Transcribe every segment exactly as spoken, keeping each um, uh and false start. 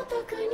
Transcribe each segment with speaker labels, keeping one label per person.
Speaker 1: 得に。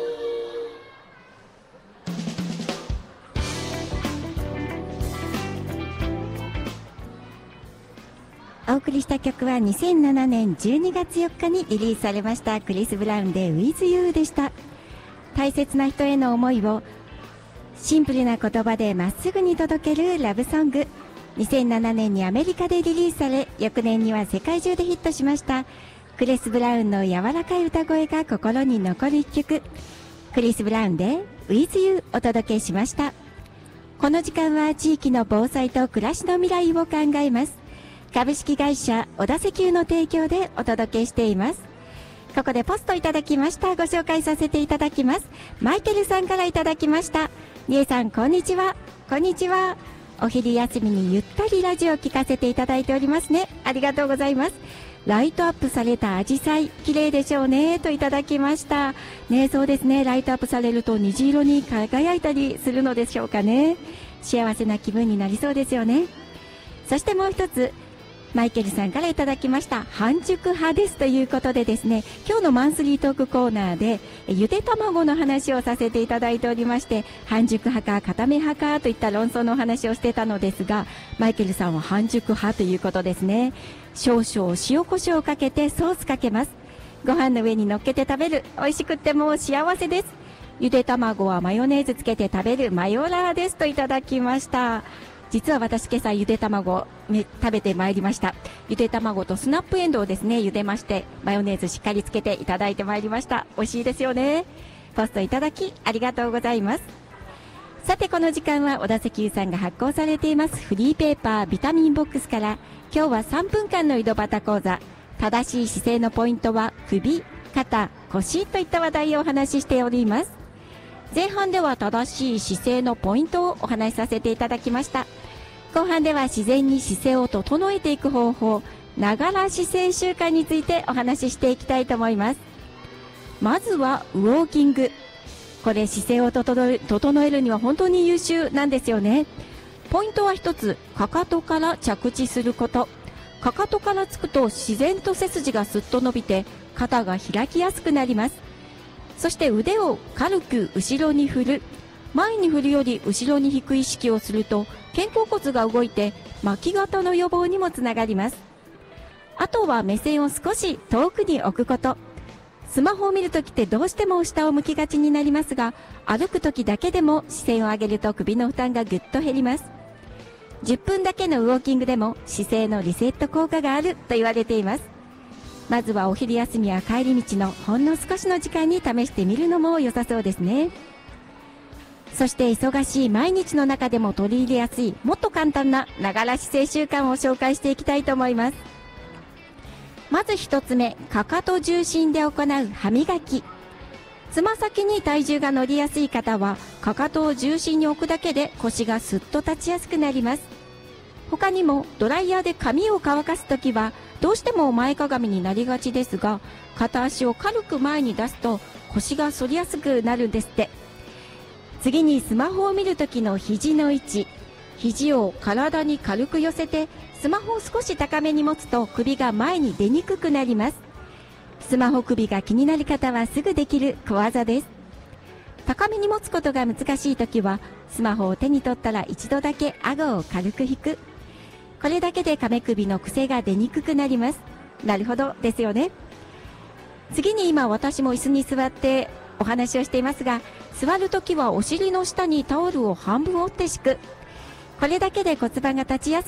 Speaker 2: お送りした曲はにせんななねんじゅうにがつよっかにリリースされましたクリス・ブラウンで With You でした。大切な人への思いをシンプルな言葉でまっすぐに届けるラブソング。にせんななねんにアメリカでリリースされ、翌年には世界中でヒットしましたクリス・ブラウンの柔らかい歌声が心に残る一曲。クリス・ブラウンで With You お届けしました。この時間は地域の防災と暮らしの未来を考えます。株式会社小田石油の提供でお届けしています。ここでポストいただきました。ご紹介させていただきます。マイケルさんからいただきました。りえさん、こんにちは。こんにちは。お昼休みにゆったりラジオを聞かせていただいておりますね。ありがとうございます。ライトアップされたアジサイ、綺麗でしょうね、といただきました。ね、そうですね。ライトアップされると虹色に輝いたりするのでしょうかね。幸せな気分になりそうですよね。そしてもう一つ、マイケルさんからいただきました。半熟派ですということでですね、今日のマンスリートークコーナーでゆで卵の話をさせていただいておりまして、半熟派か固め派かといった論争のお話をしてたのですが、マイケルさんは半熟派ということですね。少々塩コショウをかけてソースかけます。ご飯の上に乗っけて食べる。美味しくってもう幸せです。ゆで卵はマヨネーズつけて食べるマヨラーですといただきました。実は私今朝ゆで卵を食べてまいりました。ゆで卵とスナップエンドウをですね、茹でまして、マヨネーズしっかりつけていただいてまいりました。美味しいですよね。ポストいただきありがとうございます。さてこの時間は小田石油さんが発行されていますフリーペーパービタミンボックスから、今日はさんぷんかんの井戸端講座、正しい姿勢のポイントは首、肩、腰といった話題をお話ししております。前半では正しい姿勢のポイントをお話しさせていただきました。後半では自然に姿勢を整えていく方法、ながら姿勢習慣についてお話ししていきたいと思います。まずはウォーキング。これ姿勢を整え、整えるには本当に優秀なんですよね。ポイントは一つ、かかとから着地すること。かかとからつくと自然と背筋がすっと伸びて肩が開きやすくなります。そして腕を軽く後ろに振る。前に振るより後ろに引く意識をすると肩甲骨が動いて巻き肩の予防にもつながります。あとは目線を少し遠くに置くこと。スマホを見るときってどうしても下を向きがちになりますが、歩くときだけでも視線を上げると首の負担がぐっと減ります。じゅっぷんだけのウォーキングでも姿勢のリセット効果があると言われています。まずはお昼休みや帰り道のほんの少しの時間に試してみるのも良さそうですね。そして忙しい毎日の中でも取り入れやすいもっと簡単なながら姿勢習慣を紹介していきたいと思います。まず一つ目、かかと重心で行う歯磨き。つま先に体重が乗りやすい方はかかとを重心に置くだけで腰がすっと立ちやすくなります。他にもドライヤーで髪を乾かすときはどうしても前かがみになりがちですが、片足を軽く前に出すと腰が反りやすくなるんですって。次にスマホを見るときの肘の位置。肘を体に軽く寄せてスマホを少し高めに持つと首が前に出にくくなります。スマホ首が気になる方はすぐできる小技です。高めに持つことが難しいときはスマホを手に取ったら一度だけ顎を軽く引く。これだけで亀首の癖が出にくくなります。なるほどですよね。次に今私も椅子に座ってお話をしていますが、座るときはお尻の下にタオルを半分折って敷く。これだけで骨盤が立ちやす